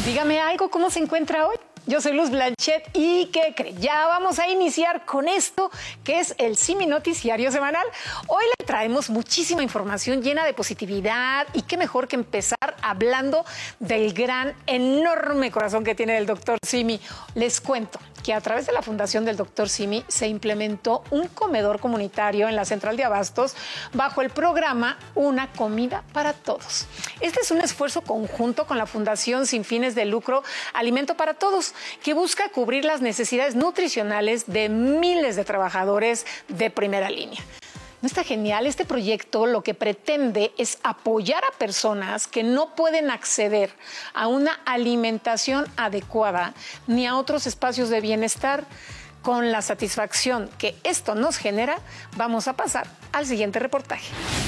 Dígame algo, ¿cómo se encuentra hoy? Yo soy Luz Blanchet y ¿qué cree? Ya vamos a iniciar con esto que es el Simi Noticiario Semanal. Hoy le traemos muchísima información llena de positividad y qué mejor que empezar hablando del gran, enorme corazón que tiene el doctor Simi. Les cuento que a través de la Fundación del Dr. Simi se implementó un comedor comunitario en la Central de Abastos bajo el programa Una Comida para Todos. Este es un esfuerzo conjunto con la Fundación sin fines de lucro Alimento para Todos, que busca cubrir las necesidades nutricionales de miles de trabajadores de primera línea. ¿No está genial? Este proyecto lo que pretende es apoyar a personas que no pueden acceder a una alimentación adecuada ni a otros espacios de bienestar. Con la satisfacción que esto nos genera, vamos a pasar al siguiente reportaje.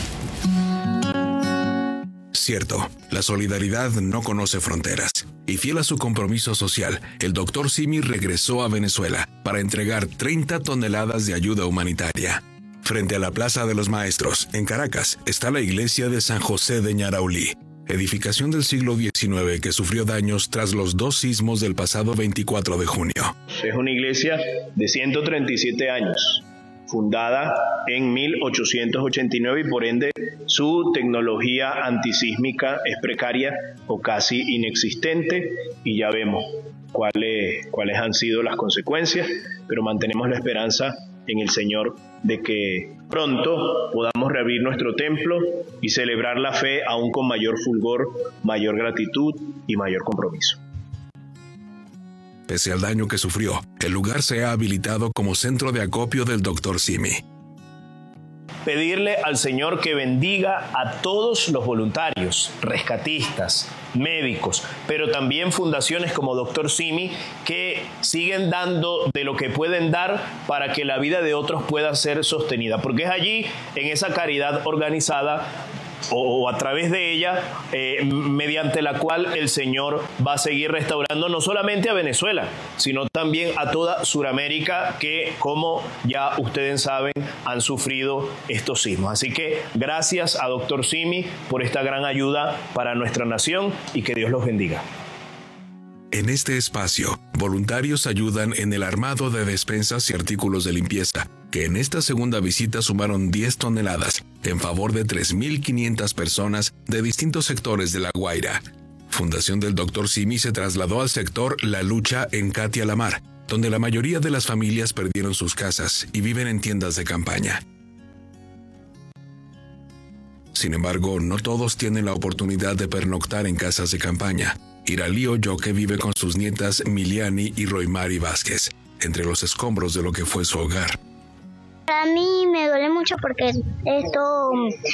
Cierto, la solidaridad no conoce fronteras. Y fiel a su compromiso social, el Dr. Simi regresó a Venezuela para entregar 30 toneladas de ayuda humanitaria. Frente a la Plaza de los Maestros, en Caracas, está la iglesia de San José de Ñaraulí, edificación del siglo XIX que sufrió daños tras los 2 sismos del pasado 24 de junio. Es una iglesia de 137 años, fundada en 1889 y por ende su tecnología antisísmica es precaria o casi inexistente y ya vemos cuáles han sido las consecuencias, pero mantenemos la esperanza en el Señor de que pronto podamos reabrir nuestro templo y celebrar la fe aún con mayor fulgor, mayor gratitud y mayor compromiso. Pese al daño que sufrió, el lugar se ha habilitado como centro de acopio del Dr. Simi. Pedirle al Señor que bendiga a todos los voluntarios, rescatistas, médicos, pero también fundaciones como Dr. Simi que siguen dando de lo que pueden dar para que la vida de otros pueda ser sostenida, porque es allí, en esa caridad organizada o a través de ella, mediante la cual el Señor va a seguir restaurando no solamente a Venezuela, sino también a toda Sudamérica que, como ya ustedes saben, han sufrido estos sismos. Así que gracias a Dr. Simi por esta gran ayuda para nuestra nación y que Dios los bendiga. En este espacio, voluntarios ayudan en el armado de despensas y artículos de limpieza, que en esta segunda visita sumaron 10 toneladas en favor de 3.500 personas de distintos sectores de La Guaira. Fundación del Dr. Simi se trasladó al sector La Lucha en Catia La Mar, donde la mayoría de las familias perdieron sus casas y viven en tiendas de campaña. Sin embargo, no todos tienen la oportunidad de pernoctar en casas de campaña. Iralí Oyoque vive con sus nietas Miliani y Roymari Vázquez, entre los escombros de lo que fue su hogar. Para mí me duele mucho porque esto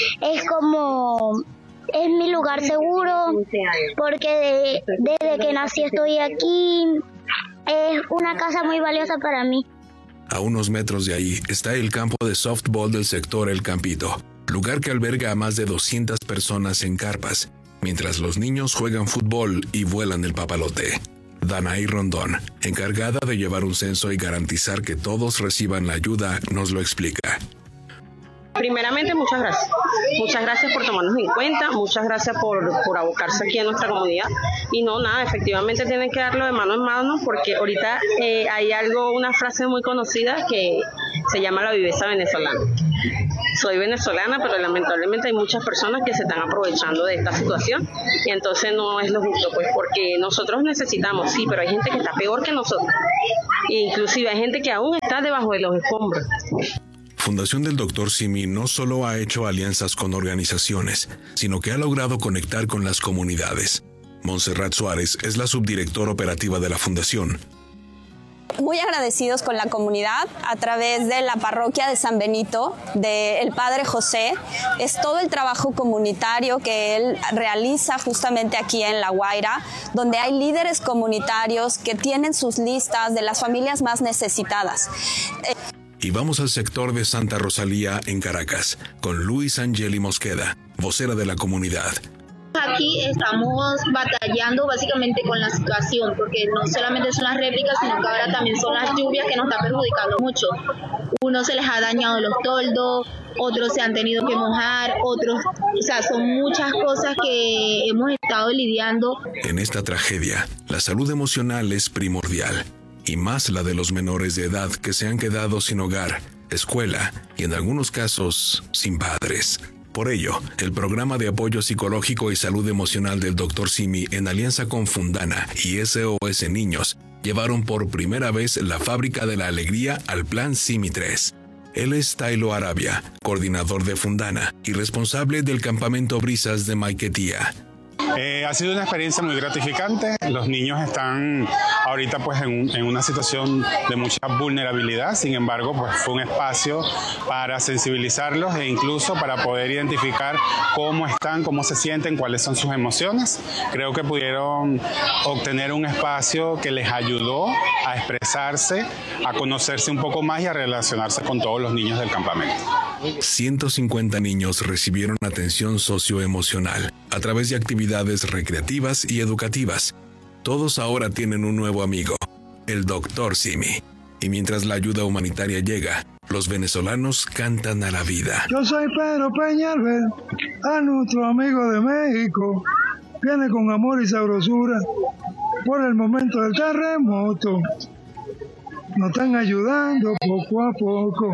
es mi lugar seguro, porque desde que nací estoy aquí, es una casa muy valiosa para mí. A unos metros de ahí está el campo de softball del sector El Campito, lugar que alberga a más de 200 personas en carpas, mientras los niños juegan fútbol y vuelan el papalote. Danaí Rondón, encargada de llevar un censo y garantizar que todos reciban la ayuda, nos lo explica. Primeramente, muchas gracias. Muchas gracias por tomarnos en cuenta, muchas gracias por abocarse aquí a nuestra comunidad. Y efectivamente tienen que darlo de mano en mano porque ahorita hay una frase muy conocida que se llama la viveza venezolana. Soy venezolana, pero lamentablemente hay muchas personas que se están aprovechando de esta situación y entonces no es lo justo, pues porque nosotros necesitamos, sí, pero hay gente que está peor que nosotros. E inclusive hay gente que aún está debajo de los escombros. Fundación del Dr. Simi no solo ha hecho alianzas con organizaciones, sino que ha logrado conectar con las comunidades. Montserrat Suárez es la subdirectora operativa de la Fundación. Muy agradecidos con la comunidad a través de la parroquia de San Benito, del Padre José. Es todo el trabajo comunitario que él realiza justamente aquí en La Guaira, donde hay líderes comunitarios que tienen sus listas de las familias más necesitadas. Y vamos al sector de Santa Rosalía en Caracas, con Luis Angeli Mosqueda, vocera de la comunidad. Aquí estamos batallando básicamente con la situación, porque no solamente son las réplicas, sino que ahora también son las lluvias que nos están perjudicando mucho. unos se les ha dañado los toldos, otros se han tenido que mojar, otros, o sea, son muchas cosas que hemos estado lidiando. En esta tragedia, la salud emocional es primordial, y más la de los menores de edad que se han quedado sin hogar, escuela y en algunos casos sin padres. Por ello, el programa de apoyo psicológico y salud emocional del Dr. Simi, en alianza con Fundana y SOS Niños, llevaron por primera vez la Fábrica de la Alegría al Plan Simi 3. Él es Tailo Arabia, coordinador de Fundana y responsable del campamento Brisas de Maiquetía. Ha sido una experiencia muy gratificante. Los niños están ahorita pues en una situación de mucha vulnerabilidad. Sin embargo, pues fue un espacio para sensibilizarlos e incluso para poder identificar cómo están, cómo se sienten, cuáles son sus emociones. Creo que pudieron obtener un espacio que les ayudó a expresarse, a conocerse un poco más y a relacionarse con todos los niños del campamento. 150 niños recibieron atención socioemocional a través de actividades recreativas y educativas. Todos ahora tienen un nuevo amigo, el Dr. Simi. Y mientras la ayuda humanitaria llega, los venezolanos cantan a la vida. Yo soy Pedro Peñalver, a nuestro amigo de México. Viene con amor y sabrosura por el momento del terremoto. Nos están ayudando poco a poco.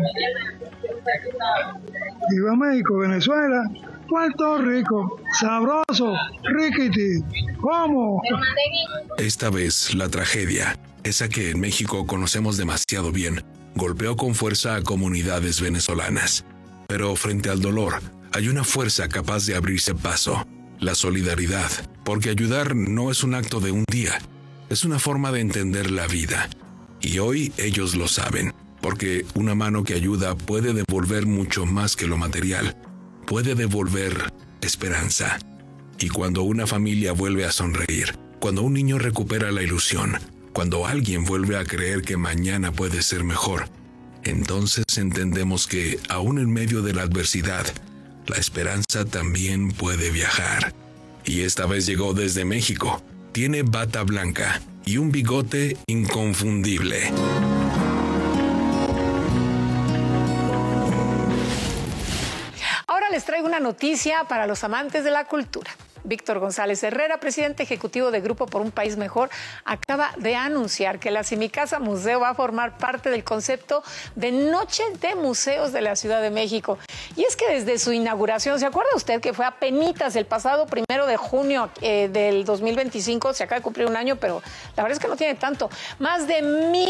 Viva México, Venezuela, Puerto Rico, sabroso, riquiti, ¿cómo? Esta vez la tragedia, esa que en México conocemos demasiado bien, golpeó con fuerza a comunidades venezolanas. Pero frente al dolor, hay una fuerza capaz de abrirse paso, la solidaridad, porque ayudar no es un acto de un día, es una forma de entender la vida. Y hoy ellos lo saben, porque una mano que ayuda puede devolver mucho más que lo material, puede devolver esperanza. Y cuando una familia vuelve a sonreír, cuando un niño recupera la ilusión, cuando alguien vuelve a creer que mañana puede ser mejor, entonces entendemos que, aún en medio de la adversidad, la esperanza también puede viajar. Y esta vez llegó desde México. Tiene bata blanca y un bigote inconfundible. Ahora les traigo una noticia para los amantes de la cultura. Víctor González Herrera, presidente ejecutivo de Grupo por un País Mejor, acaba de anunciar que la Simicasa Museo va a formar parte del concepto de Noche de Museos de la Ciudad de México. Y es que desde su inauguración, ¿se acuerda usted que fue apenitas el pasado 1 de junio del 2025? Se acaba de cumplir un año, pero la verdad es que no tiene tanto. Más de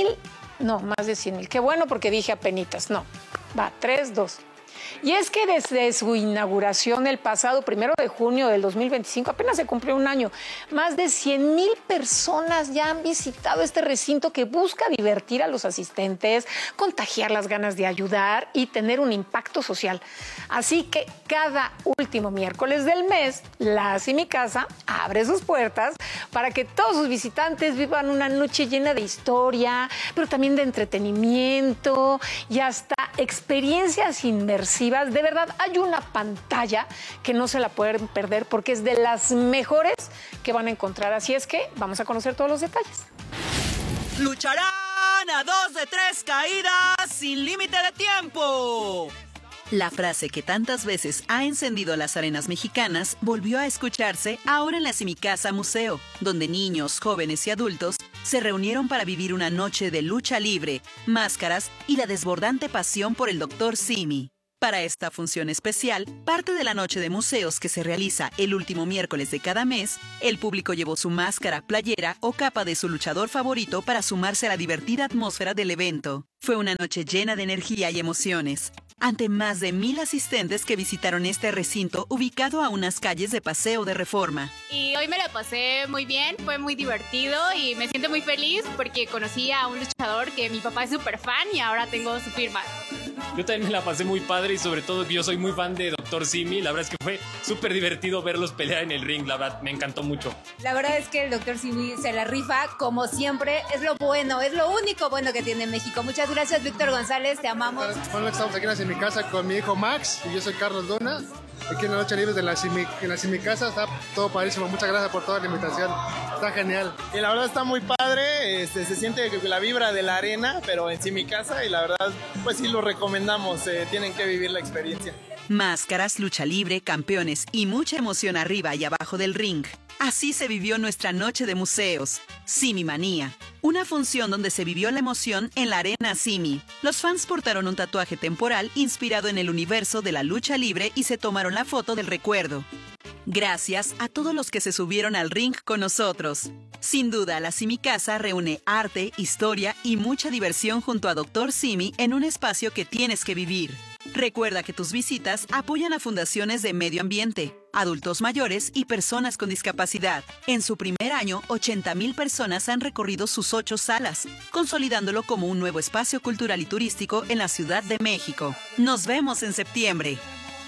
100,000. Qué bueno, porque dije apenitas. No, va, 3, 2. Y es que desde su inauguración el pasado 1 de junio del 2025, apenas se cumplió un año, más de 100,000 personas ya han visitado este recinto que busca divertir a los asistentes, contagiar las ganas de ayudar y tener un impacto social. Así que cada último miércoles del mes, la Simicasa abre sus puertas para que todos sus visitantes vivan una noche llena de historia, pero también de entretenimiento y hasta experiencias inmersivas. De verdad, hay una pantalla que no se la pueden perder porque es de las mejores que van a encontrar. Así es que vamos a conocer todos los detalles. Lucharán a 2 de 3 caídas sin límite de tiempo. La frase que tantas veces ha encendido las arenas mexicanas volvió a escucharse ahora en la Simicasa Museo, donde niños, jóvenes y adultos se reunieron para vivir una noche de lucha libre, máscaras y la desbordante pasión por el Dr. Simi. Para esta función especial, parte de la noche de museos que se realiza el último miércoles de cada mes, el público llevó su máscara, playera o capa de su luchador favorito para sumarse a la divertida atmósfera del evento. Fue una noche llena de energía y emociones, ante más de 1,000 asistentes que visitaron este recinto ubicado a unas calles de Paseo de Reforma. Y hoy me la pasé muy bien, fue muy divertido y me siento muy feliz porque conocí a un luchador que mi papá es súper fan y ahora tengo su firma. Yo también me la pasé muy padre y sobre todo que yo soy muy fan de Dr. Simi. La verdad es que fue súper divertido verlos pelear en el ring, la verdad, me encantó mucho. La verdad es que el Dr. Simi se la rifa, como siempre, es lo bueno, es lo único bueno que tiene México. Muchas gracias, Víctor González, te amamos. Bueno, estamos aquí en mi casa con mi hijo Max y yo soy Carlos Luna. aquí en la lucha libre en la Simi Casa. Está todo padrísimo. Muchas gracias por toda la invitación. Está genial. Y la verdad está muy padre. Se siente la vibra de la arena, pero en Simi Casa. Y la verdad, pues sí lo recomendamos. Tienen que vivir la experiencia. Máscaras, lucha libre, campeones y mucha emoción arriba y abajo del ring. Así se vivió nuestra noche de museos. Simi Manía. Una función donde se vivió la emoción en la arena Simi. Los fans portaron un tatuaje temporal inspirado en el universo de la lucha libre y se tomaron la foto del recuerdo. Gracias a todos los que se subieron al ring con nosotros. Sin duda, la Simi Casa reúne arte, historia y mucha diversión junto a Dr. Simi en un espacio que tienes que vivir. Recuerda que tus visitas apoyan a fundaciones de medio ambiente, adultos mayores y personas con discapacidad. En su primer año, 80,000 personas han recorrido sus 8 salas, consolidándolo como un nuevo espacio cultural y turístico en la Ciudad de México. Nos vemos en septiembre.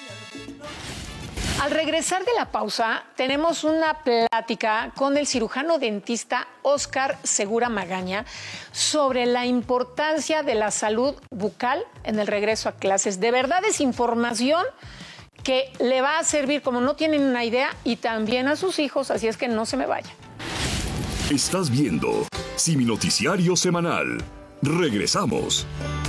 Al regresar de la pausa, tenemos una plática con el cirujano dentista Óscar Segura Magaña sobre la importancia de la salud bucal en el regreso a clases. De verdad es información que le va a servir como no tienen una idea y también a sus hijos, así es que no se me vayan. Estás viendo Simi Noticiario Semanal. Regresamos.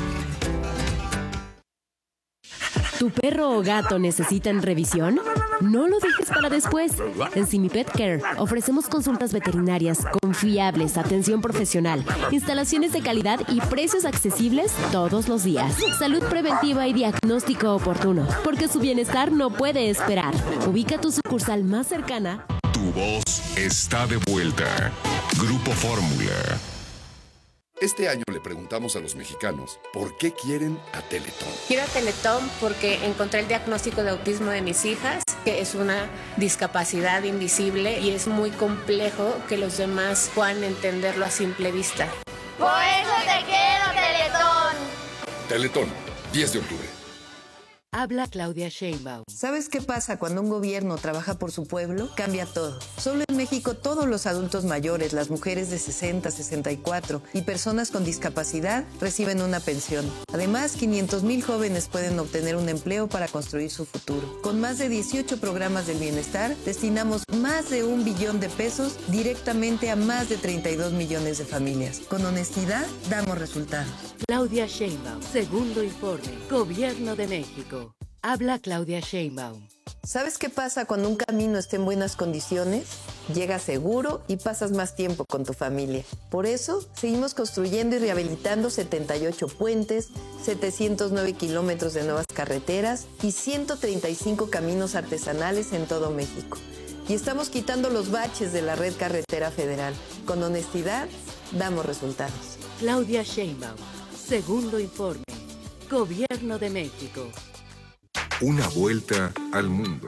¿Tu perro o gato necesitan revisión? No lo dejes para después. En Simi Pet Care ofrecemos consultas veterinarias confiables, atención profesional, instalaciones de calidad y precios accesibles todos los días. Salud preventiva y diagnóstico oportuno, porque su bienestar no puede esperar. Ubica tu sucursal más cercana. Tu voz está de vuelta. Grupo Fórmula. Este año le preguntamos a los mexicanos por qué quieren a Teletón. Quiero a Teletón porque encontré el diagnóstico de autismo de mis hijas, que es una discapacidad invisible y es muy complejo que los demás puedan entenderlo a simple vista. ¡Por eso te quiero, Teletón! Teletón, 10 de octubre. Habla Claudia Sheinbaum. ¿Sabes qué pasa cuando un gobierno trabaja por su pueblo? Cambia todo. Solo en México todos los adultos mayores, las mujeres de 60, 64 y personas con discapacidad reciben una pensión. Además, 500,000 jóvenes pueden obtener un empleo para construir su futuro. Con más de 18 programas del bienestar, destinamos más de 1 billón de pesos directamente a más de 32 millones de familias. Con honestidad, damos resultados. Claudia Sheinbaum, segundo informe, Gobierno de México. Habla Claudia Sheinbaum. ¿Sabes qué pasa cuando un camino está en buenas condiciones? Llegas seguro y pasas más tiempo con tu familia. Por eso, seguimos construyendo y rehabilitando 78 puentes, 709 kilómetros de nuevas carreteras y 135 caminos artesanales en todo México. Y estamos quitando los baches de la red carretera federal. Con honestidad, damos resultados. Claudia Sheinbaum, segundo informe, Gobierno de México. Una vuelta al mundo.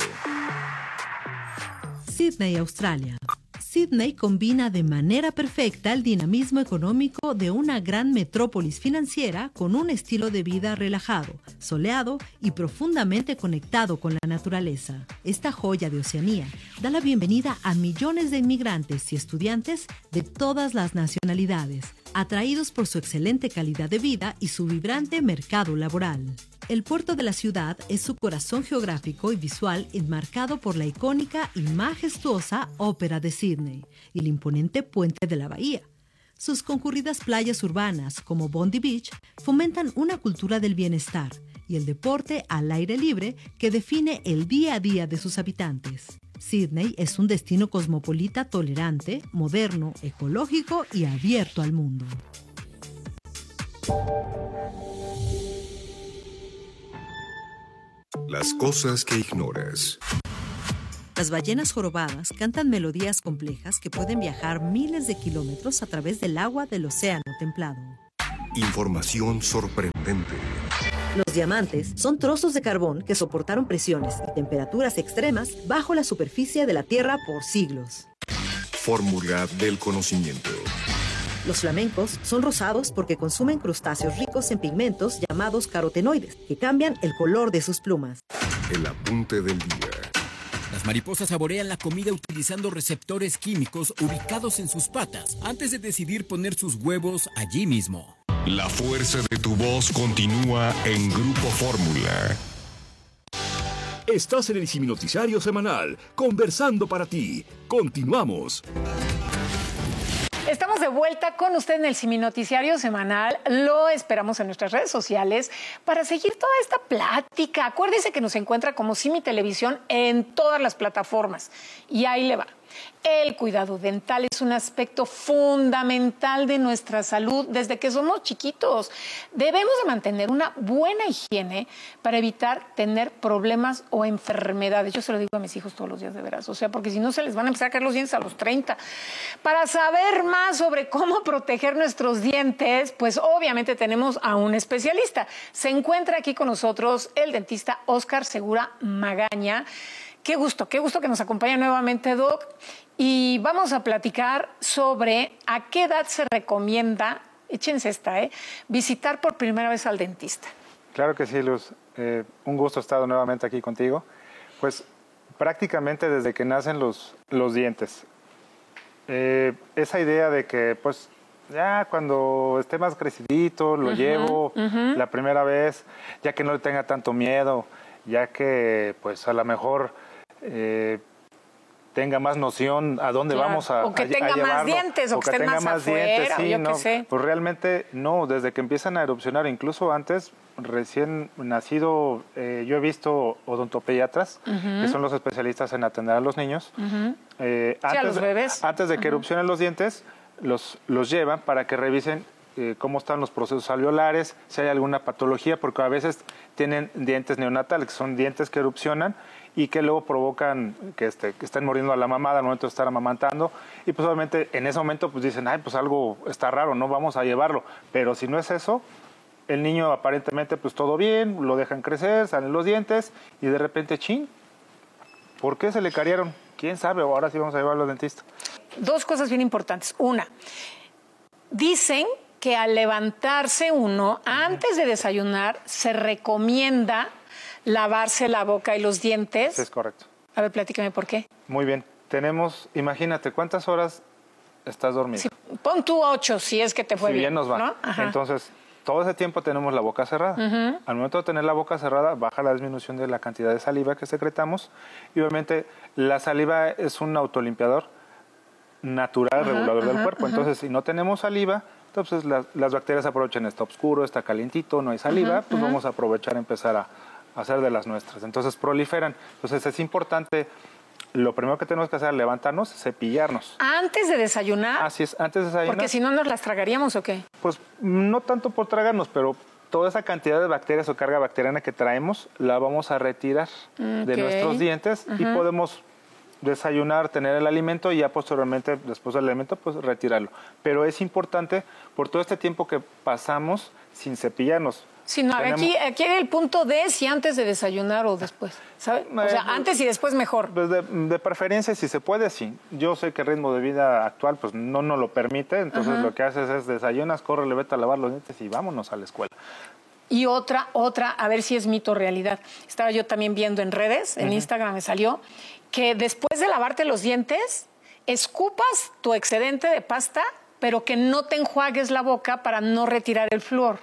Sídney, Australia. Sídney combina de manera perfecta el dinamismo económico de una gran metrópolis financiera con un estilo de vida relajado, soleado y profundamente conectado con la naturaleza. Esta joya de Oceanía da la bienvenida a millones de inmigrantes y estudiantes de todas las nacionalidades, atraídos por su excelente calidad de vida y su vibrante mercado laboral. El puerto de la ciudad es su corazón geográfico y visual enmarcado por la icónica y majestuosa Ópera de Sídney y el imponente puente de la bahía. Sus concurridas playas urbanas, como Bondi Beach, fomentan una cultura del bienestar y el deporte al aire libre que define el día a día de sus habitantes. Sídney es un destino cosmopolita tolerante, moderno, ecológico y abierto al mundo. Las cosas que ignoras. Las ballenas jorobadas cantan melodías complejas que pueden viajar miles de kilómetros a través del agua del océano templado. Información sorprendente. Los diamantes son trozos de carbón que soportaron presiones y temperaturas extremas bajo la superficie de la Tierra por siglos. Fórmula del conocimiento. Los flamencos son rosados porque consumen crustáceos ricos en pigmentos llamados carotenoides, que cambian el color de sus plumas. El apunte del día. Las mariposas saborean la comida utilizando receptores químicos ubicados en sus patas antes de decidir poner sus huevos allí mismo. La fuerza de tu voz continúa en Grupo Fórmula. Estás en el Siminoticiario Semanal, conversando para ti. Continuamos. Estamos de vuelta con usted en el Siminoticiario Semanal. Lo esperamos en nuestras redes sociales para seguir toda esta plática. Acuérdese que nos encuentra como Simi Televisión en todas las plataformas. Y ahí le va. El cuidado dental es un aspecto fundamental de nuestra salud desde que somos chiquitos. Debemos de mantener una buena higiene para evitar tener problemas o enfermedades. Yo se lo digo a mis hijos todos los días, de veras. O sea, porque si no se les van a empezar a caer los dientes a los 30. Para saber más sobre cómo proteger nuestros dientes, pues obviamente tenemos a un especialista. Se encuentra aquí con nosotros el dentista Óscar Segura Magaña. Qué gusto que nos acompaña nuevamente, Doc. Y vamos a platicar sobre a qué edad se recomienda, échense esta, visitar por primera vez al dentista. Claro que sí, Luz. Un gusto estar nuevamente aquí contigo. Pues prácticamente desde que nacen los dientes. Esa idea de que pues ya cuando esté más crecidito lo llevo la primera vez, ya que no le tenga tanto miedo, ya que pues a lo mejor tenga más noción a dónde vamos a o que tenga más dientes, o que estén más afuera, sí, yo no, qué sé. pues realmente no, desde que empiezan a erupcionar, incluso antes, recién nacido, yo he visto odontopediatras, que son los especialistas en atender a los niños. A los bebés. Antes de que erupcionen los dientes, los llevan para que revisen cómo están los procesos alveolares, si hay alguna patología, porque a veces tienen dientes neonatales, que son dientes que erupcionan y que luego provocan que estén mordiendo a la mamá al momento de estar amamantando. Y pues obviamente en ese momento pues dicen, ay, pues algo está raro, no vamos a llevarlo. Pero si no es eso, el niño aparentemente pues todo bien, lo dejan crecer, salen los dientes y de repente, chin, ¿por qué se le cariaron? ¿Quién sabe? O ahora sí vamos a llevarlo al dentista. Dos cosas bien importantes. Una, dicen que al levantarse uno, antes de desayunar, se recomienda lavarse la boca y los dientes. Sí, es correcto. A ver, platícame por qué. Muy bien. Imagínate, ¿cuántas horas estás dormido? Sí, pon tú 8, si es que te fue bien. Si bien nos va. ¿No? Entonces, todo ese tiempo tenemos la boca cerrada. Al momento de tener la boca cerrada, baja la disminución de la cantidad de saliva que secretamos. Y obviamente, la saliva es un autolimpiador natural, regulador del cuerpo. Entonces, si no tenemos saliva, entonces las bacterias aprovechan, está oscuro, está calientito, no hay saliva, pues vamos a aprovechar, empezar a hacer de las nuestras. Entonces proliferan. Entonces es importante, lo primero que tenemos que hacer es levantarnos, cepillarnos. ¿Antes de desayunar? Así es, antes de desayunar. Porque si no, ¿nos las tragaríamos o qué? Pues no tanto por tragarnos, pero toda esa cantidad de bacterias o carga bacteriana que traemos, la vamos a retirar de nuestros dientes y podemos desayunar, tener el alimento y ya posteriormente, después del alimento, pues retirarlo. Pero es importante por todo este tiempo que pasamos sin cepillarnos. Sí, no, aquí el punto de si antes de desayunar o después, ¿sabes? O sea, antes y después mejor. Pues de preferencia, si se puede, sí. Yo sé que el ritmo de vida actual pues no nos lo permite, entonces lo que haces es desayunas, córrele, vete a lavar los dientes y vámonos a la escuela. Y otra, a ver si es mito o realidad. Estaba yo también viendo en redes, en Instagram me salió, que después de lavarte los dientes, escupas tu excedente de pasta, pero que no te enjuagues la boca para no retirar el flúor.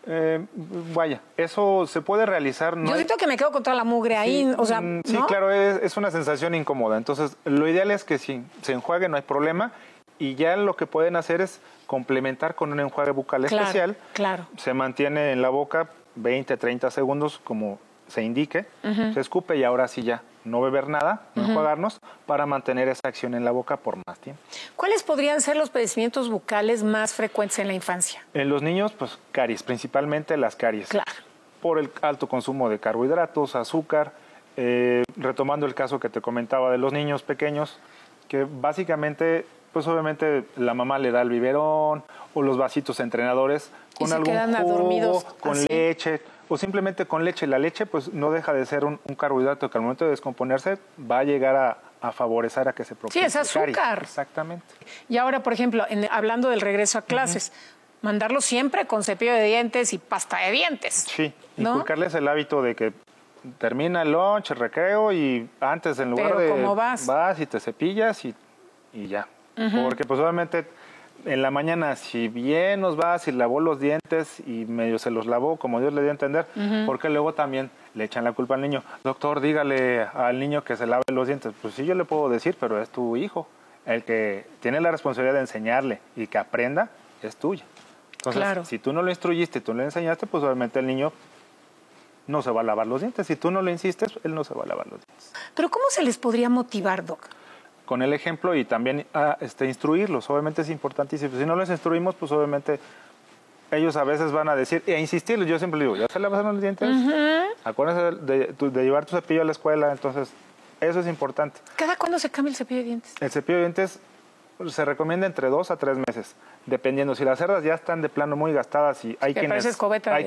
Vaya, eso se puede realizar. Yo siento que me quedo con toda la mugre ahí, o sea, ¿no? Sí, claro, es una sensación incómoda. Entonces, lo ideal es que si se enjuague, no hay problema. Y ya lo que pueden hacer es complementar con un enjuague bucal especial. Claro. Se mantiene en la boca 20, 30 segundos, como se indique. Se escupe y ahora sí ya no beber nada, no enjuagarnos, para mantener esa acción en la boca por más tiempo. ¿Cuáles podrían ser los padecimientos bucales más frecuentes en la infancia? En los niños, pues caries, principalmente las caries. Claro. Por el alto consumo de carbohidratos, azúcar. Retomando el caso que te comentaba de los niños pequeños, que básicamente, pues obviamente la mamá le da el biberón o los vasitos entrenadores con algún jugo, con leche o simplemente con leche. La leche pues no deja de ser un carbohidrato que al momento de descomponerse va a llegar a favorecer a que se propicie. Sí, es azúcar. Caries. Exactamente. Y ahora, por ejemplo, hablando del regreso a clases, mandarlo siempre con cepillo de dientes y pasta de dientes. Sí, ¿no? Inculcarles el hábito de que termina el lunch, el recreo y antes en lugar Pero de ¿cómo vas y te cepillas y ya. Porque pues obviamente en la mañana, si bien nos va, si lavó los dientes y medio se los lavó, como Dios le dio a entender, porque luego también le echan la culpa al niño. Doctor, dígale al niño que se lave los dientes. Pues sí, yo le puedo decir, pero es tu hijo. El que tiene la responsabilidad de enseñarle y que aprenda es tuya. Entonces, si tú no lo instruiste y tú no le enseñaste, pues obviamente el niño no se va a lavar los dientes. Si tú no le insistes, él no se va a lavar los dientes. ¿Pero cómo se les podría motivar, Doc? Con el ejemplo y también instruirlos. Obviamente es importantísimo. Si no les instruimos, pues obviamente ellos a veces van a decir, e insistirles. Yo siempre digo, ¿ya se lavaron los dientes? Acuérdense de llevar tu cepillo a la escuela. Entonces, eso es importante. ¿Cada cuándo se cambia el cepillo de dientes? El cepillo de dientes se recomienda entre 2 a 3 meses, dependiendo. Si las cerdas ya están de plano muy gastadas y hay quienes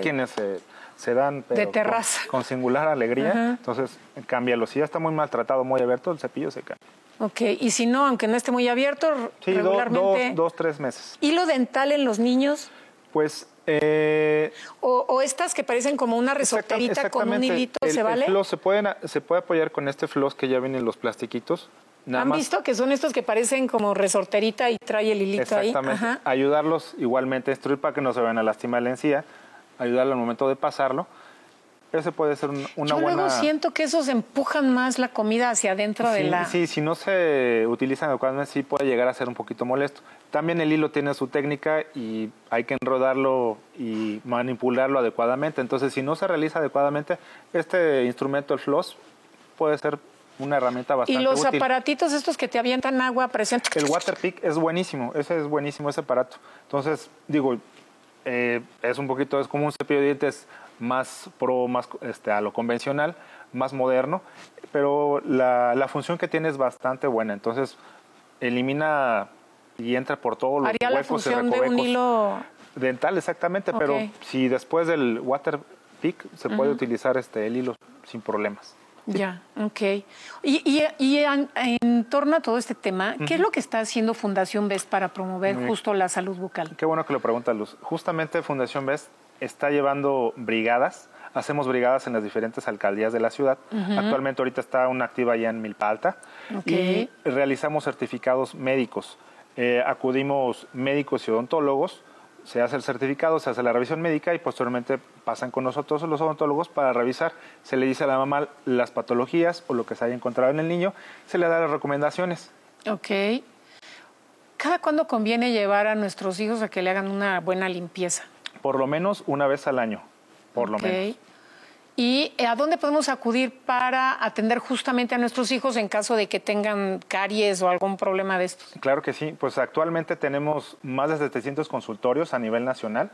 se dan pero de terraza con singular alegría, entonces cámbialo. Si ya está muy maltratado, muy abierto, el cepillo se cambia. Ok, y si no, aunque no esté muy abierto, sí, regularmente... 2-3 meses. ¿Hilo dental en los niños? Pues... o estas que parecen como una resorterita con un hilito, ¿se vale? El floss se puede apoyar con este floss que ya vienen los plastiquitos. ¿Han visto que son estos que parecen como resorterita y trae el hilito ahí? Exactamente. Ayudarlos igualmente a instruir para que no se vayan a lastimar la encía, ayudarlo al momento de pasarlo. Ese puede ser una buena... Yo luego siento que esos empujan más la comida hacia adentro de la... Sí, si no se utilizan adecuadamente, sí puede llegar a ser un poquito molesto. También el hilo tiene su técnica y hay que enrodarlo y manipularlo adecuadamente. Entonces, si no se realiza adecuadamente, este instrumento, el floss, puede ser una herramienta bastante útil. ¿Y los aparatitos estos que te avientan agua a presión? El Waterpik es buenísimo, ese aparato. Entonces, digo, es como un cepillo de dientes más a lo convencional, más moderno, pero la función que tiene es bastante buena. Entonces, elimina y entra por todos los huecos la función y recovecos de un hilo dental, exactamente, pero si después del Waterpik se puede utilizar el hilo sin problemas. Ya, ok. Y en torno a todo este tema, ¿qué es lo que está haciendo Fundación BEST para promover justo la salud bucal? Qué bueno que lo preguntas, Luz. Justamente Fundación BEST está llevando brigadas. Hacemos brigadas en las diferentes alcaldías de la ciudad. Actualmente ahorita está una activa allá en Milpa Alta. Y realizamos certificados médicos. Acudimos médicos y odontólogos, se hace el certificado, se hace la revisión médica y posteriormente pasan con nosotros los odontólogos para revisar. Se le dice a la mamá las patologías o lo que se haya encontrado en el niño, se le da las recomendaciones. Ok. ¿Cada cuándo conviene llevar a nuestros hijos a que le hagan una buena limpieza? Por lo menos una vez al año, por lo menos. ¿Y a dónde podemos acudir para atender justamente a nuestros hijos en caso de que tengan caries o algún problema de estos? Claro que sí. Pues actualmente tenemos más de 700 consultorios a nivel nacional,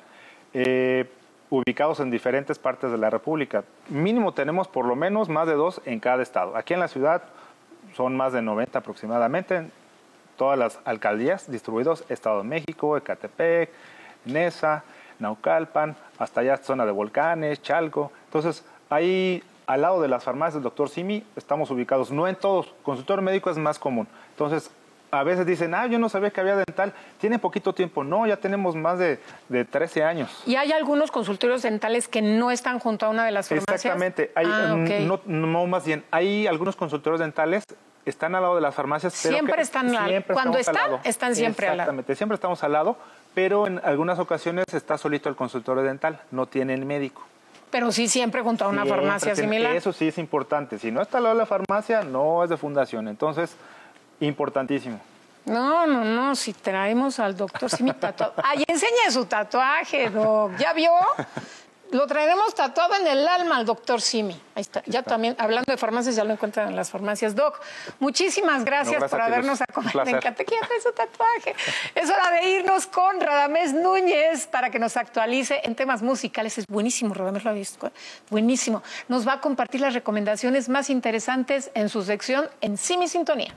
ubicados en diferentes partes de la República. Mínimo tenemos por lo menos más de 2 en cada estado. Aquí en la ciudad son más de 90 aproximadamente, en todas las alcaldías distribuidos, Estado de México, Ecatepec, Nesa, Naucalpan, hasta allá zona de Volcanes, Chalco. Entonces, ahí al lado de las farmacias del Dr. Simi estamos ubicados, no en todos, consultorio médico es más común. Entonces, a veces dicen, yo no sabía que había dental, tiene poquito tiempo. No, ya tenemos más de 13 años. ¿Y hay algunos consultorios dentales que no están junto a una de las farmacias? Exactamente, no, más bien, hay algunos consultorios dentales, están al lado de las farmacias. Siempre están al lado. Cuando están siempre al lado. Exactamente, siempre estamos al lado, pero en algunas ocasiones está solito el consultorio dental, no tienen médico. Pero sí siempre junto a una farmacia similar. Eso sí es importante. Si no está al lado de la farmacia, no es de fundación. Entonces, importantísimo. No, si traemos al doctor Simi tatuado. ¡Ay, enseñe su tatuaje, Doc! ¿Ya vio? Lo traeremos tatuado en el alma al doctor Simi. Ahí está. Ya también, hablando de farmacias, ya lo encuentran en las farmacias. Doc, muchísimas gracias por habernos acompañado. Me encanta que ya trae su tatuaje. Es hora de irnos con Radamés Núñez para que nos actualice en temas musicales. Es buenísimo, Radamés lo ha visto. Buenísimo. Nos va a compartir las recomendaciones más interesantes en su sección en Simi Sintonía.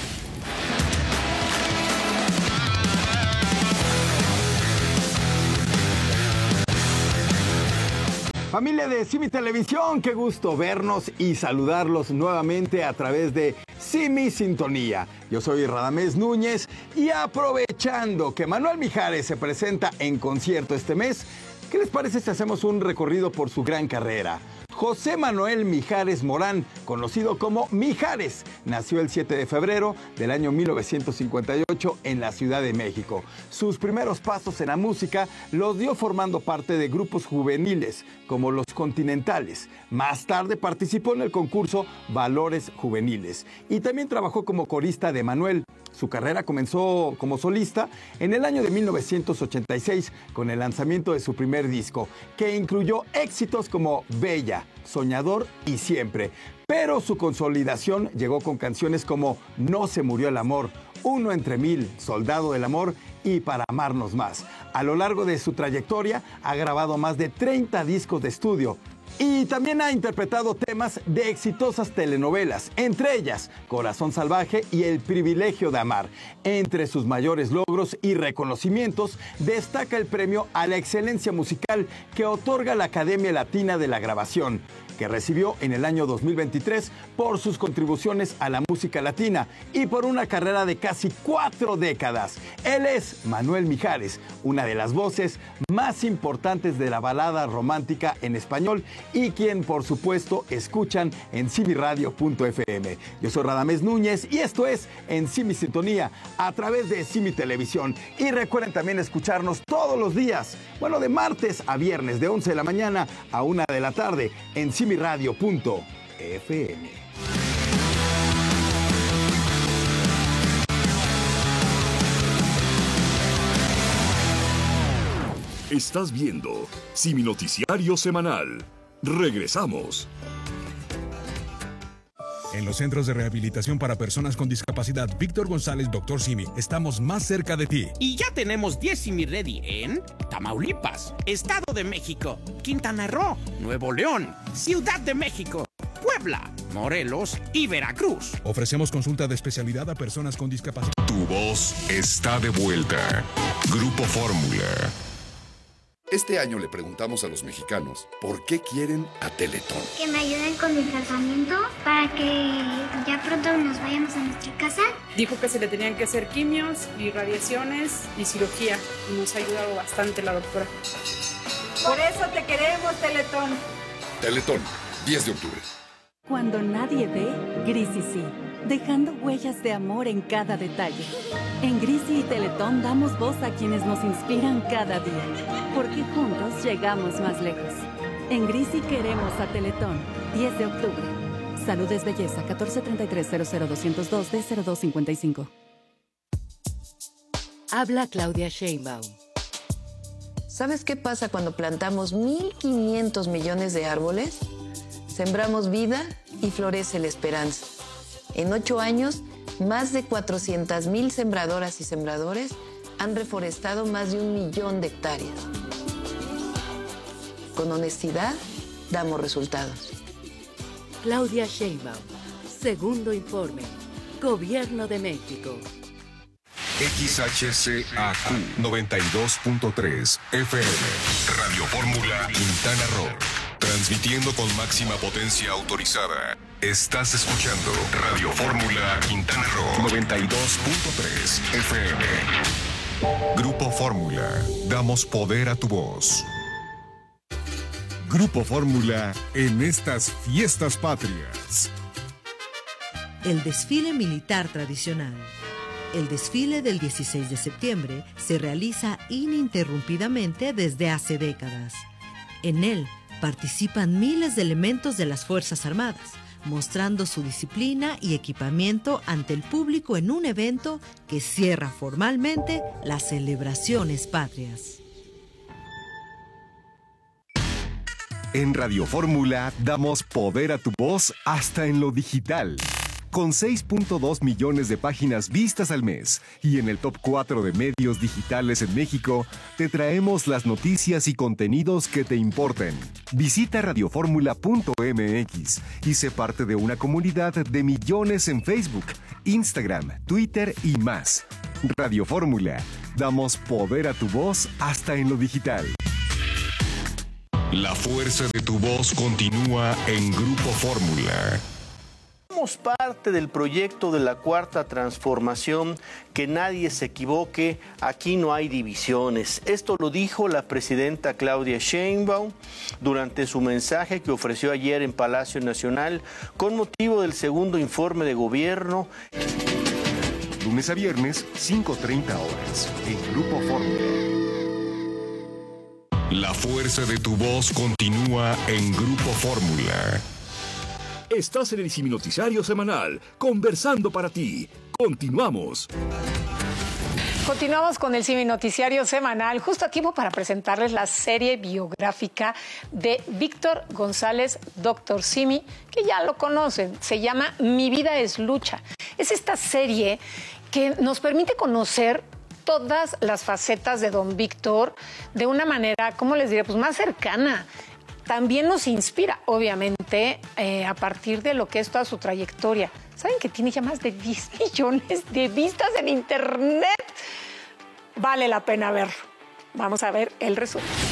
Familia de Simi Televisión, qué gusto vernos y saludarlos nuevamente a través de Simi Sintonía. Yo soy Radamés Núñez y aprovechando que Manuel Mijares se presenta en concierto este mes, ¿qué les parece si hacemos un recorrido por su gran carrera? José Manuel Mijares Morán, conocido como Mijares, nació el 7 de febrero del año 1958 en la Ciudad de México. Sus primeros pasos en la música los dio formando parte de grupos juveniles como Los Continentales. Más tarde participó en el concurso Valores Juveniles y también trabajó como corista de Manuel. Su carrera comenzó como solista en el año de 1986 con el lanzamiento de su primer disco, que incluyó éxitos como Bella, Soñador y Siempre. Pero su consolidación llegó con canciones como No se murió el amor, Uno entre mil, Soldado del amor y Para amarnos más. A lo largo de su trayectoria ha grabado más de 30 discos de estudio. Y también ha interpretado temas de exitosas telenovelas, entre ellas Corazón Salvaje y El Privilegio de Amar. Entre sus mayores logros y reconocimientos destaca el premio a la excelencia musical que otorga la Academia Latina de la Grabación, que recibió en el año 2023 por sus contribuciones a la música latina y por una carrera de casi 4 décadas. Él es Manuel Mijares, una de las voces más importantes de la balada romántica en español y quien, por supuesto, escuchan en simiradio.fm. Yo soy Radamés Núñez y esto es En Simi Sintonía a través de Simi Televisión. Y recuerden también escucharnos todos los días, de martes a viernes, de 11 de la mañana a 1 de la tarde en simiradio.fm. Estás viendo Simi Noticiario Semanal. Regresamos. En los centros de rehabilitación para personas con discapacidad Víctor González, Dr. Simi, estamos más cerca de ti. Y ya tenemos 10 Simi Ready en Tamaulipas, Estado de México, Quintana Roo, Nuevo León, Ciudad de México, Puebla, Morelos y Veracruz. Ofrecemos consulta de especialidad a personas con discapacidad. Tu voz está de vuelta. Grupo Fórmula. Este año le preguntamos a los mexicanos por qué quieren a Teletón. Que me ayuden con mi tratamiento para que ya pronto nos vayamos a nuestra casa. Dijo que se le tenían que hacer quimios y radiaciones y cirugía y nos ha ayudado bastante la doctora. Por eso te queremos, Teletón. Teletón, 10 de octubre. Cuando nadie ve, Grisi sí, dejando huellas de amor en cada detalle. En Grisi y Teletón damos voz a quienes nos inspiran cada día, porque juntos llegamos más lejos. En Grisi queremos a Teletón, 10 de octubre. Salud es belleza, 1433-00202-D0255. Habla Claudia Sheinbaum. ¿Sabes qué pasa cuando plantamos 1.500 millones de árboles? Sembramos vida y florece la esperanza. En 8 años, más de 400,000 sembradoras y sembradores han reforestado más de 1 millón de hectáreas. Con honestidad, damos resultados. Claudia Sheinbaum. Segundo informe. Gobierno de México. XHCAQ 92.3 FM. Radio Fórmula Quintana Roo. Transmitiendo con máxima potencia autorizada. Estás escuchando Radio Fórmula Quintana Roo 92.3 FM. Grupo Fórmula. Damos poder a tu voz. Grupo Fórmula en estas fiestas patrias. El desfile militar tradicional. El desfile del 16 de septiembre se realiza ininterrumpidamente desde hace décadas. En él participan miles de elementos de las Fuerzas Armadas, mostrando su disciplina y equipamiento ante el público en un evento que cierra formalmente las celebraciones patrias. En Radio Fórmula damos poder a tu voz hasta en lo digital. Con 6.2 millones de páginas vistas al mes y en el top 4 de medios digitales en México, te traemos las noticias y contenidos que te importen. Visita radioformula.mx y sé parte de una comunidad de millones en Facebook, Instagram, Twitter y más. Radio Fórmula, damos poder a tu voz hasta en lo digital. La fuerza de tu voz continúa en Grupo Fórmula. Somos parte del proyecto de la Cuarta Transformación, que nadie se equivoque, aquí no hay divisiones. Esto lo dijo la presidenta Claudia Sheinbaum durante su mensaje que ofreció ayer en Palacio Nacional con motivo del segundo informe de gobierno. Lunes a viernes, 5:30 horas, en Grupo Fórmula. La fuerza de tu voz continúa en Grupo Fórmula. Estás en el Siminoticiario Semanal, conversando para ti. Continuamos. Continuamos con el Siminoticiario Semanal, justo a tiempo para presentarles la serie biográfica de Víctor González, Dr. Simi, que ya lo conocen, se llama Mi vida es lucha. Es esta serie que nos permite conocer todas las facetas de don Víctor de una manera, ¿cómo les diré? Pues más cercana. También nos inspira, obviamente, a partir de lo que es toda su trayectoria. ¿Saben que tiene ya más de 10 millones de vistas en Internet? Vale la pena verlo. Vamos a ver el resumen.